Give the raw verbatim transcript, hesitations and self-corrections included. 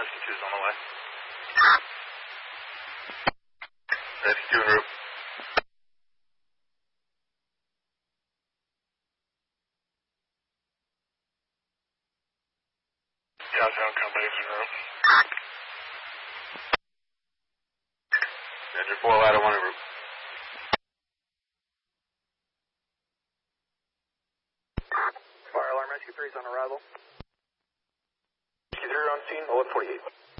Rescue two is on the way. Rescue two en route. Cowtown company's en route. Ranger four, ladder one en route. Fire alarm, Rescue three is on arrival. Rescue three on scene, eleven forty-eight.